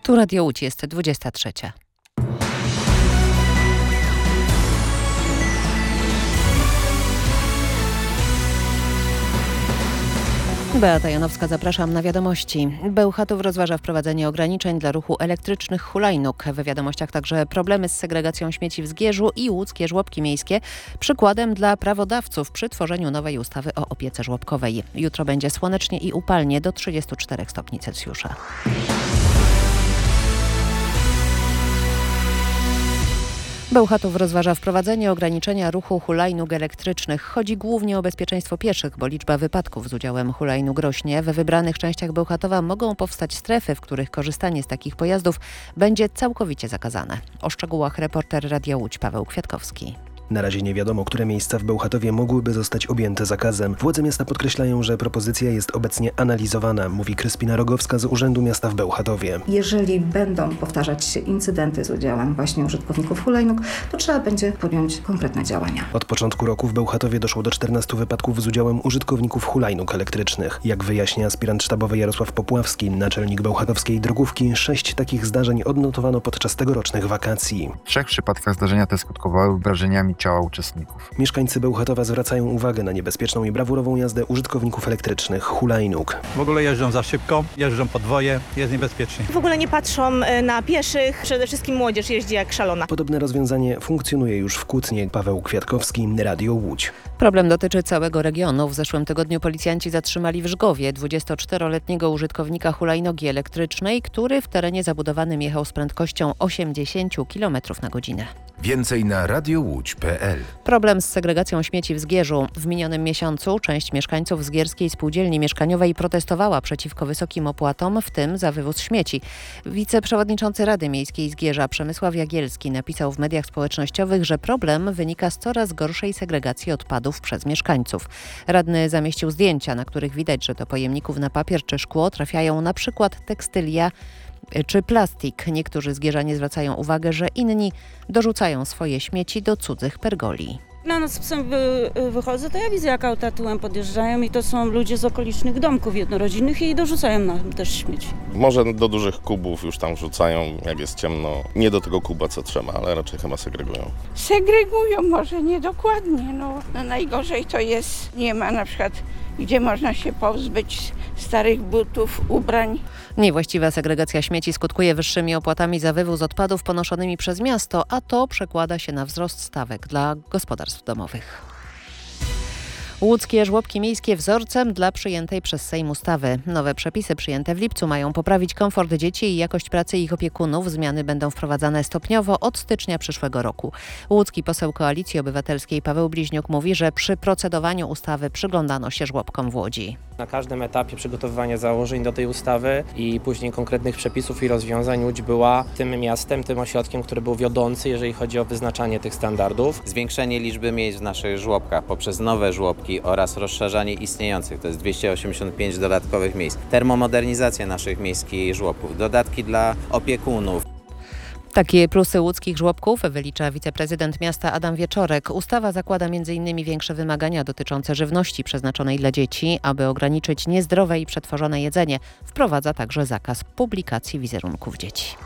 Tu Radio Łódź, jest 23. Beata Janowska, zapraszam na wiadomości. Bełchatów rozważa wprowadzenie ograniczeń dla ruchu elektrycznych hulajnóg. W wiadomościach także problemy z segregacją śmieci w Zgierzu i łódzkie żłobki miejskie. Przykładem dla prawodawców przy tworzeniu nowej ustawy o opiece żłobkowej. Jutro będzie słonecznie i upalnie do 34 stopni Celsjusza. Bełchatów rozważa wprowadzenie ograniczenia ruchu hulajnóg elektrycznych. Chodzi głównie o bezpieczeństwo pieszych, bo liczba wypadków z udziałem hulajnóg rośnie. We wybranych częściach Bełchatowa mogą powstać strefy, w których korzystanie z takich pojazdów będzie całkowicie zakazane. O szczegółach reporter Radia Łódź Paweł Kwiatkowski. Na razie nie wiadomo, które miejsca w Bełchatowie mogłyby zostać objęte zakazem. Władze miasta podkreślają, że propozycja jest obecnie analizowana, mówi Kryspina Rogowska z Urzędu Miasta w Bełchatowie. Jeżeli będą powtarzać się incydenty z udziałem właśnie użytkowników hulajnóg, to trzeba będzie podjąć konkretne działania. Od początku roku w Bełchatowie doszło do 14 wypadków z udziałem użytkowników hulajnóg elektrycznych. Jak wyjaśnia aspirant sztabowy Jarosław Popławski, naczelnik bełchatowskiej drogówki, 6 takich zdarzeń odnotowano podczas tegorocznych wakacji. W 3 przypadkach zdarzenia te skutkowały wrażeniami ciała uczestników. Mieszkańcy Bełchatowa zwracają uwagę na niebezpieczną i brawurową jazdę użytkowników elektrycznych hulajnóg. W ogóle jeżdżą za szybko, jeżdżą podwoje, jest niebezpiecznie. W ogóle nie patrzą na pieszych, przede wszystkim młodzież jeździ jak szalona. Podobne rozwiązanie funkcjonuje już w Kutnie. Paweł Kwiatkowski, Radio Łódź. Problem dotyczy całego regionu. W zeszłym tygodniu policjanci zatrzymali w Żgowie 24-letniego użytkownika hulajnogi elektrycznej, który w terenie zabudowanym jechał z prędkością 80 km na godzinę. Więcej na radiołódź.pl. Problem z segregacją śmieci w Zgierzu. W minionym miesiącu część mieszkańców Zgierskiej Spółdzielni Mieszkaniowej protestowała przeciwko wysokim opłatom, w tym za wywóz śmieci. Wiceprzewodniczący Rady Miejskiej Zgierza Przemysław Jagielski napisał w mediach społecznościowych, że problem wynika z coraz gorszej segregacji odpadów przez mieszkańców. Radny zamieścił zdjęcia, na których widać, że do pojemników na papier czy szkło trafiają na przykład tekstylia czy plastik. Niektórzy zgierzanie zwracają uwagę, że inni dorzucają swoje śmieci do cudzych pergoli. Na noc psem wychodzę, to ja widzę, jak auta tyłem podjeżdżają i to są ludzie z okolicznych domków jednorodzinnych i dorzucają nam też śmieci. Może do dużych kubów już tam wrzucają, jak jest ciemno. Nie do tego kuba, co trzeba, ale raczej chyba segregują. Segregują, może niedokładnie. No najgorzej to jest, nie ma na przykład, gdzie można się pozbyć starych butów, ubrań. Niewłaściwa segregacja śmieci skutkuje wyższymi opłatami za wywóz odpadów ponoszonymi przez miasto, a to przekłada się na wzrost stawek dla gospodarstw domowych. Łódzkie żłobki miejskie wzorcem dla przyjętej przez Sejm ustawy. Nowe przepisy przyjęte w lipcu mają poprawić komfort dzieci i jakość pracy ich opiekunów. Zmiany będą wprowadzane stopniowo od stycznia przyszłego roku. Łódzki poseł Koalicji Obywatelskiej Paweł Bliźniuk mówi, że przy procedowaniu ustawy przyglądano się żłobkom w Łodzi. Na każdym etapie przygotowywania założeń do tej ustawy i później konkretnych przepisów i rozwiązań Łódź była tym miastem, tym ośrodkiem, który był wiodący, jeżeli chodzi o wyznaczanie tych standardów. Zwiększenie liczby miejsc w naszych żłobkach poprzez nowe żłobki oraz rozszerzanie istniejących, to jest 285 dodatkowych miejsc. Termomodernizacja naszych miejskich żłobków, dodatki dla opiekunów. Takie plusy łódzkich żłobków wylicza wiceprezydent miasta Adam Wieczorek. Ustawa zakłada m.in. większe wymagania dotyczące żywności przeznaczonej dla dzieci, aby ograniczyć niezdrowe i przetworzone jedzenie. Wprowadza także zakaz publikacji wizerunków dzieci.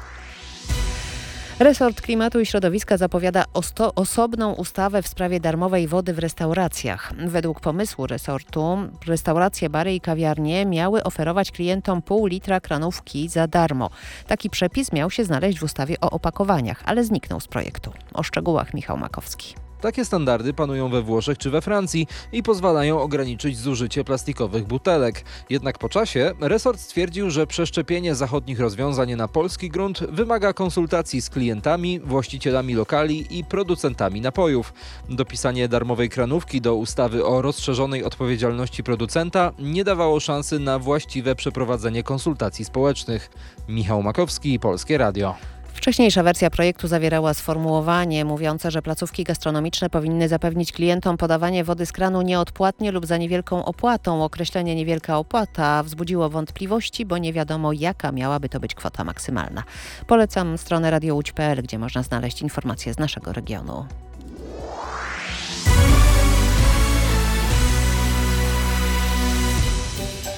Resort Klimatu i Środowiska zapowiada osobną ustawę w sprawie darmowej wody w restauracjach. Według pomysłu resortu restauracje, bary i kawiarnie miały oferować klientom pół litra kranówki za darmo. Taki przepis miał się znaleźć w ustawie o opakowaniach, ale zniknął z projektu. O szczegółach Michał Makowski. Takie standardy panują we Włoszech czy we Francji i pozwalają ograniczyć zużycie plastikowych butelek. Jednak po czasie resort stwierdził, że przeszczepienie zachodnich rozwiązań na polski grunt wymaga konsultacji z klientami, właścicielami lokali i producentami napojów. Dopisanie darmowej kranówki do ustawy o rozszerzonej odpowiedzialności producenta nie dawało szansy na właściwe przeprowadzenie konsultacji społecznych. Michał Makowski, Polskie Radio. Wcześniejsza wersja projektu zawierała sformułowanie mówiące, że placówki gastronomiczne powinny zapewnić klientom podawanie wody z kranu nieodpłatnie lub za niewielką opłatą. Określenie niewielka opłata wzbudziło wątpliwości, bo nie wiadomo, jaka miałaby to być kwota maksymalna. Polecam stronę radiołódź.pl, gdzie można znaleźć informacje z naszego regionu.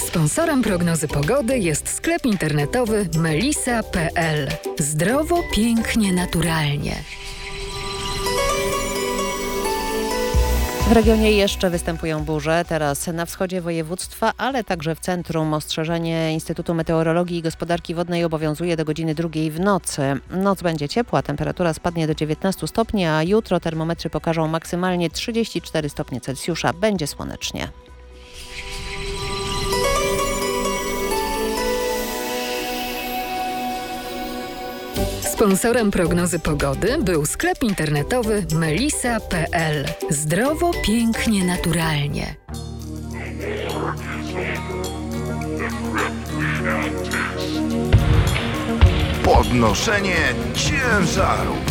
Sponsorem prognozy pogody jest sklep internetowy melisa.pl. Zdrowo, pięknie, naturalnie. W regionie jeszcze występują burze, teraz na wschodzie województwa, ale także w centrum. Ostrzeżenie Instytutu Meteorologii i Gospodarki Wodnej obowiązuje do godziny 2 w nocy. Noc będzie ciepła, temperatura spadnie do 19 stopni, a jutro termometry pokażą maksymalnie 34 stopnie Celsjusza. Będzie słonecznie. Sponsorem prognozy pogody był sklep internetowy melisa.pl. Zdrowo, pięknie, naturalnie. Podnoszenie ciężaru.